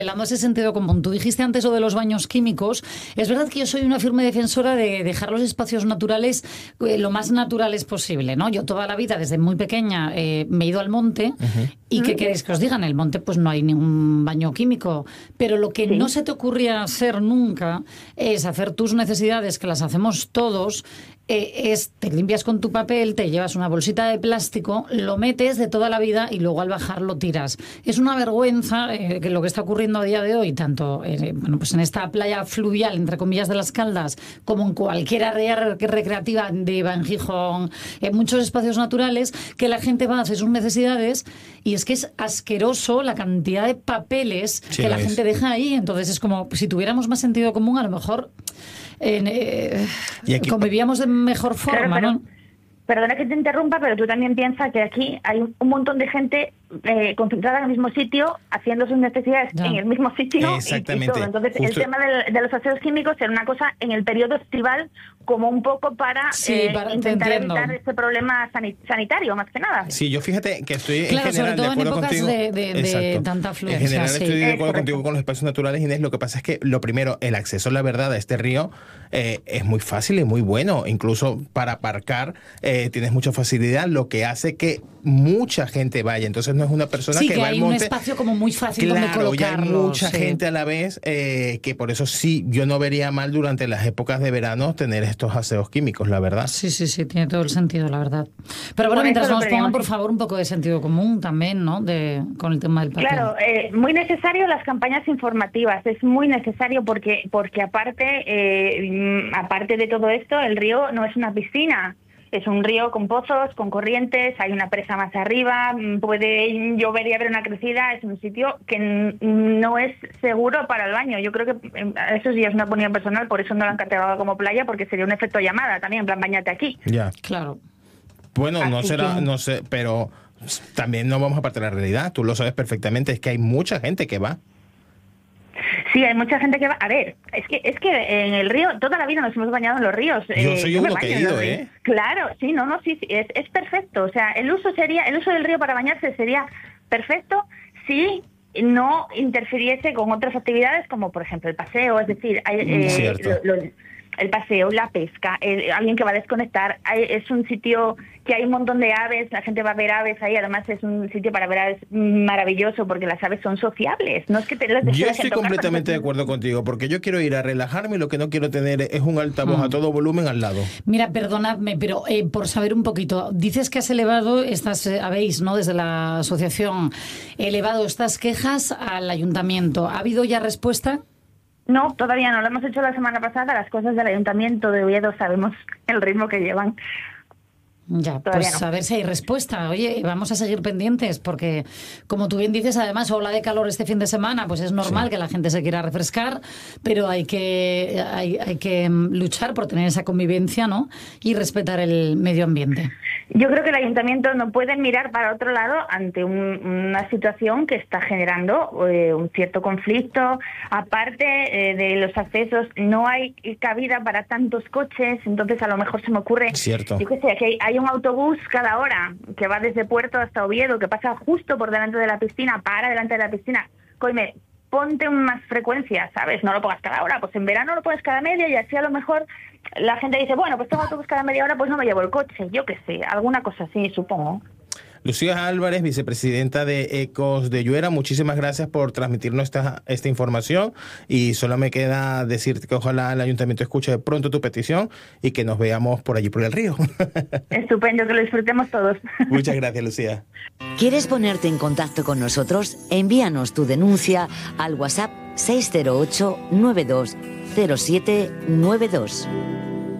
Hablando de ese sentido común, tú dijiste antes lo de los baños químicos. Es verdad que yo soy una firme defensora de dejar los espacios naturales lo más naturales posible, ¿no? Yo toda la vida, desde muy pequeña, me he ido al monte y ¿qué queréis que os diga? En el monte pues no hay ningún baño químico, pero lo que no se te ocurría hacer nunca es hacer tus necesidades, que las hacemos todos, te limpias con tu papel, te llevas una bolsita de plástico, lo metes de toda la vida y luego al bajar lo tiras. Es una vergüenza que lo que está ocurriendo a día de hoy, tanto pues en esta playa fluvial, entre comillas, de Las Caldas, como en cualquier área recreativa de Van Gijón, en muchos espacios naturales, que la gente va a hacer sus necesidades y es que es asqueroso la cantidad de papeles que la gente deja ahí. Entonces es como, si tuviéramos más sentido común, a lo mejor convivíamos de mejor forma, claro, ¿no? Perdona que te interrumpa, pero tú también piensas que aquí hay un montón de gente concentrada en el mismo sitio, haciendo sus necesidades en el mismo sitio. Exactamente. Y todo. Entonces, el tema de los aseos químicos era una cosa en el periodo estival, como un poco para intentar evitar ese problema sanitario, más que nada. Sí, yo fíjate que estoy claro, en general sobre todo de acuerdo en épocas contigo. de tanta afluencia. En general estoy de acuerdo contigo con los espacios naturales, Inés. Lo que pasa es que, lo primero, el acceso, la verdad, a este río es muy fácil y muy bueno. Incluso para aparcar tienes mucha facilidad, lo que hace que mucha gente vaya. Entonces no es una persona que va al monte. Sí, que hay un espacio como muy fácil donde colocarlo. Ya hay mucha gente a la vez, que por eso sí, yo no vería mal durante las épocas de verano tener estos aseos químicos, la verdad. Sí, tiene todo el sentido, la verdad. Pero bueno, mientras nos pongan, por favor, un poco de sentido común también, ¿no? Con el tema del papel. Claro, muy necesario las campañas informativas, es muy necesario porque aparte de todo esto, el río no es una piscina. Es un río con pozos, con corrientes, hay una presa más arriba, puede llover y haber una crecida, es un sitio que no es seguro para el baño. Yo creo que eso sí es una opinión personal, por eso no lo han catalogado como playa, porque sería un efecto llamada también, en plan, bañate aquí. Ya. Claro. Bueno, no sé, pero también no vamos a partir de la realidad, tú lo sabes perfectamente, es que hay mucha gente que va. Sí, hay mucha gente que va. A ver, es que en el río, toda la vida nos hemos bañado en los ríos. Yo soy uno que he ido, Claro, sí, sí, es perfecto. O sea, el uso del río para bañarse sería perfecto si no interfiriese con otras actividades, como por ejemplo el paseo, es decir, el paseo, la pesca, alguien que va a desconectar. Es un sitio que hay un montón de aves, la gente va a ver aves ahí, además es un sitio para ver aves maravilloso porque las aves son sociables. No es que yo estoy completamente de acuerdo contigo, porque yo quiero ir a relajarme y lo que no quiero tener es un altavoz a todo volumen al lado. Mira, perdonadme, pero por saber un poquito, dices que habéis, ¿no? Desde la asociación, elevado estas quejas al ayuntamiento. ¿Ha habido ya respuesta? No, todavía no. Lo hemos hecho la semana pasada. Las cosas del Ayuntamiento de Oviedo sabemos el ritmo que llevan. Ya, pues a ver si hay respuesta. Oye, vamos a seguir pendientes porque, como tú bien dices, además, ola de calor este fin de semana, pues es normal que la gente se quiera refrescar, pero hay que luchar por tener esa convivencia, ¿no? Y respetar el medio ambiente. Yo creo que el Ayuntamiento no puede mirar para otro lado ante una situación que está generando un cierto conflicto. Aparte de los accesos, no hay cabida para tantos coches, entonces a lo mejor se me ocurre, yo qué sé, que hay un autobús cada hora que va desde Puerto hasta Oviedo, que pasa justo por delante de la piscina, para delante de la piscina. Coime, ponte unas frecuencias, ¿sabes? No lo pongas cada hora, pues en verano lo pones cada media y así a lo mejor la gente dice, bueno, pues tengo autobús cada media hora, pues no me llevo el coche, yo qué sé, alguna cosa así, supongo. Lucía Álvarez, vicepresidenta de Ecos de Lluera, muchísimas gracias por transmitirnos esta información y solo me queda decirte que ojalá el Ayuntamiento escuche pronto tu petición y que nos veamos por allí por el río. Estupendo, que lo disfrutemos todos. Muchas gracias, Lucía. ¿Quieres ponerte en contacto con nosotros? Envíanos tu denuncia al WhatsApp 608 92 07 92.